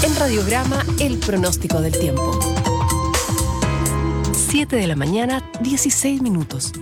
En Radiograma, el pronóstico del tiempo. 7 de la mañana, 16 minutos.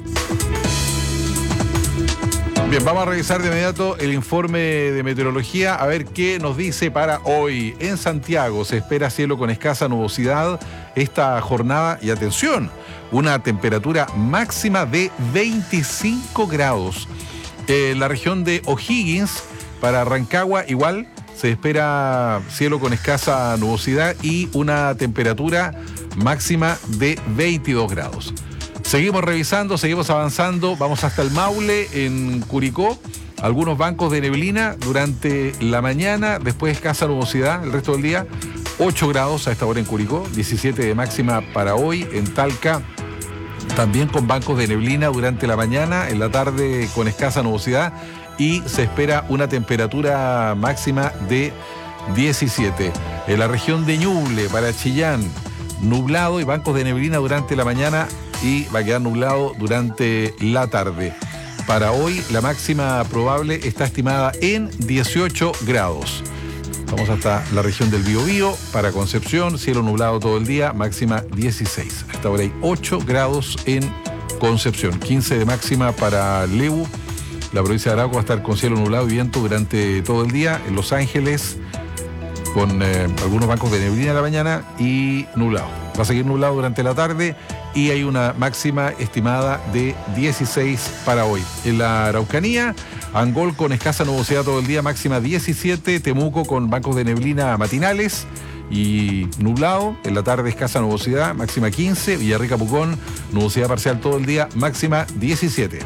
Bien, vamos a revisar de inmediato el informe de meteorología, a ver qué nos dice para hoy. En Santiago se espera cielo con escasa nubosidad esta jornada y atención, una temperatura máxima de 25 grados. En la región de O'Higgins, para Rancagua, igual se espera cielo con escasa nubosidad y una temperatura máxima de 22 grados. Seguimos revisando, seguimos avanzando, vamos hasta el Maule, en Curicó, algunos bancos de neblina durante la mañana, después escasa nubosidad el resto del día, 8 grados a esta hora en Curicó, 17 de máxima para hoy. En Talca, también con bancos de neblina durante la mañana, en la tarde con escasa nubosidad y se espera una temperatura máxima de 17. En la región de Ñuble, para Chillán, nublado y bancos de neblina durante la mañana y va a quedar nublado durante la tarde. Para hoy la máxima probable está estimada en 18 grados. Vamos hasta la región del Biobío, para Concepción, cielo nublado todo el día, máxima 16. Hasta ahora hay 8 grados en Concepción, 15 de máxima para Lebu. La provincia de Arauco va a estar con cielo nublado y viento durante todo el día. En Los Ángeles, con algunos bancos de neblina en la mañana y nublado. Va a seguir nublado durante la tarde y hay una máxima estimada de 16 para hoy. En la Araucanía, Angol con escasa nubosidad todo el día, máxima 17. Temuco con bancos de neblina matinales y nublado. En la tarde escasa nubosidad, máxima 15. Villarrica, Pucón, nubosidad parcial todo el día, máxima 17.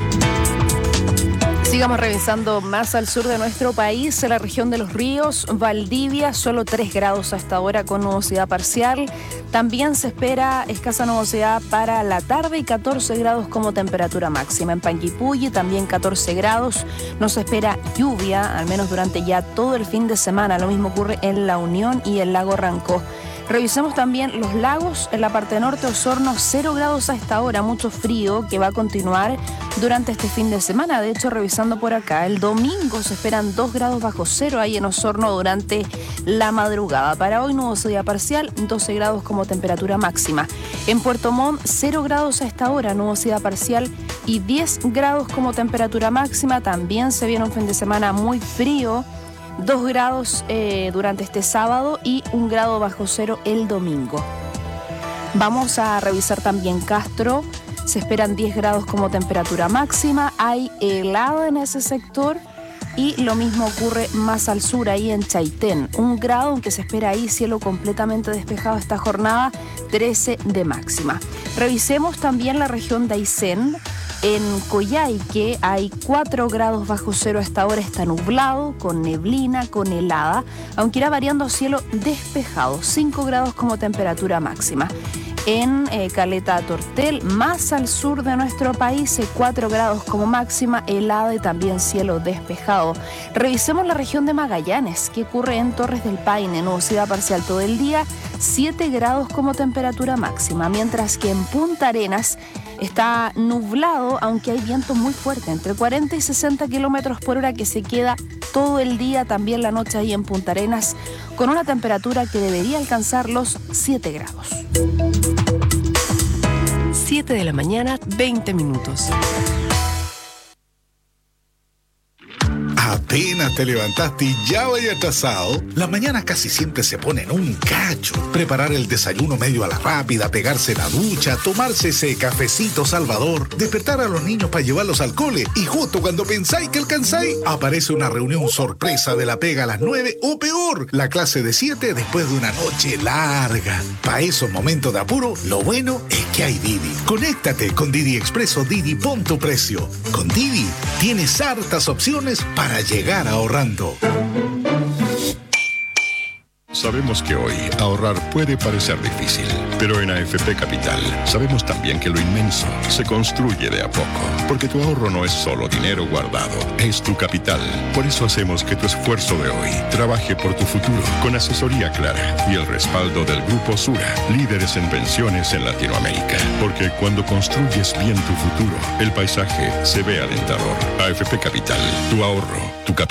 Sigamos revisando más al sur de nuestro país, en la región de Los Ríos, Valdivia, solo 3 grados hasta ahora con nubosidad parcial. También se espera escasa nubosidad para la tarde y 14 grados como temperatura máxima. En Panguipulli también 14 grados. No se espera lluvia, al menos durante ya todo el fin de semana. Lo mismo ocurre en La Unión y el lago Rancó. Revisemos también los lagos. En la parte norte, Osorno, 0 grados a esta hora, mucho frío que va a continuar durante este fin de semana. De hecho, revisando por acá, el domingo se esperan 2 grados bajo cero ahí en Osorno durante la madrugada. Para hoy, nubosidad parcial, 12 grados como temperatura máxima. En Puerto Montt, 0 grados a esta hora, nubosidad parcial y 10 grados como temperatura máxima. También se viene un fin de semana muy frío. 2 grados durante este sábado y 1 grado bajo cero el domingo. Vamos a revisar también Castro. Se esperan 10 grados como temperatura máxima. Hay helada en ese sector y lo mismo ocurre más al sur, ahí en Chaitén. 1 grado, aunque se espera ahí cielo completamente despejado esta jornada, 13 de máxima. Revisemos también la región de Aysén. En Coyhaique hay 4 grados bajo cero, hasta ahora está nublado, con neblina, con helada, aunque irá variando cielo despejado, 5 grados como temperatura máxima. En Caleta Tortel, más al sur de nuestro país, 4 grados como máxima, helada y también cielo despejado. Revisemos la región de Magallanes, que ocurre en Torres del Paine, nubosidad parcial todo el día, 7 grados como temperatura máxima, mientras que en Punta Arenas está nublado, aunque hay viento muy fuerte, entre 40 y 60 kilómetros por hora, que se queda todo el día, también la noche ahí en Punta Arenas, con una temperatura que debería alcanzar los 7 grados. 7 de la mañana, 20 minutos. Apenas te levantaste y ya vaya atrasado. Las mañanas casi siempre se ponen un cacho. Preparar el desayuno medio a la rápida, pegarse la ducha, tomarse ese cafecito salvador, despertar a los niños para llevarlos al cole y justo cuando pensáis que alcanzáis, aparece una reunión sorpresa de la pega a las 9 o peor, la clase de 7 después de una noche larga. Para esos momentos de apuro, lo bueno es que hay Didi. Conéctate con Didi Expreso Didi, pon tu precio. Con Didi tienes hartas opciones para llegar ahorrando. Sabemos que hoy ahorrar puede parecer difícil, pero en AFP Capital sabemos también que lo inmenso se construye de a poco, porque tu ahorro no es solo dinero guardado, es tu capital. Por eso hacemos que tu esfuerzo de hoy trabaje por tu futuro, con asesoría clara y el respaldo del Grupo Sura, líderes en pensiones en Latinoamérica. Porque cuando construyes bien tu futuro, el paisaje se ve alentador. AFP Capital, tu ahorro, tu capital.